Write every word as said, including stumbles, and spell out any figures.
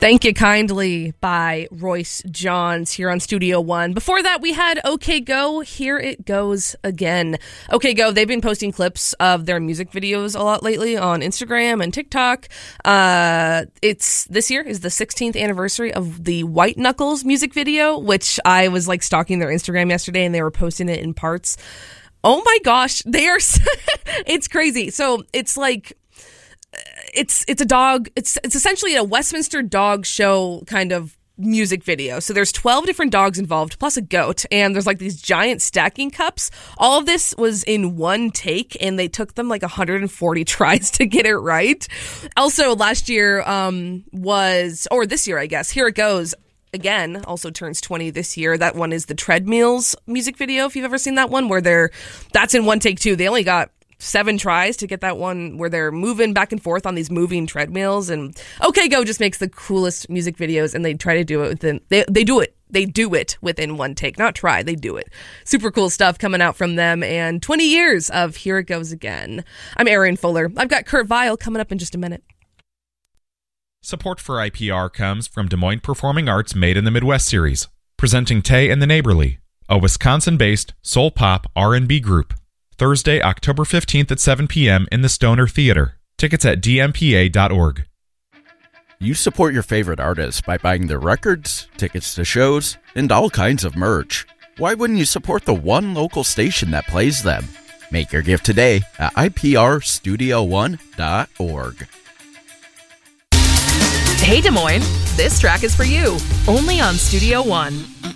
Thank You Kindly by Royce Johns here on Studio One. Before that, we had OK Go, Here It Goes Again. OK Go, they've been posting clips of their music videos a lot lately on Instagram and TikTok. Uh, it's this year is the sixteenth anniversary of the White Knuckles music video, which I was like stalking their Instagram yesterday and they were posting it in parts. Oh my gosh, they are, it's crazy. So it's like, It's it's a dog. It's it's essentially a Westminster dog show kind of music video. So there's twelve different dogs involved, plus a goat, and there's like these giant stacking cups. All of this was in one take, and they took them like one hundred forty tries to get it right. Also, last year um, was, or this year, I guess, Here It Goes Again also turns twenty this year. That one is the Treadmills music video, if you've ever seen that one, where they're, that's in one take too. They only got seven tries to get that one where they're moving back and forth on these moving treadmills. And OK Go just makes the coolest music videos, and they try to do it within, they, they do it. They do it within one take. Not try, they do it. Super cool stuff coming out from them, and twenty years of Here It Goes Again. I'm Erin Fuller. I've got Kurt Vile coming up in just a minute. Support for I P R comes from Des Moines Performing Arts Made in the Midwest series, presenting Tay and the Neighborly, a Wisconsin-based soul pop R and B group. Thursday, October fifteenth at seven p.m. in the Stoner Theater. Tickets at d m p a dot org. You support your favorite artists by buying their records, tickets to shows, and all kinds of merch. Why wouldn't you support the one local station that plays them? Make your gift today at i p r studio one dot org. Hey Des Moines, this track is for you, only on Studio One.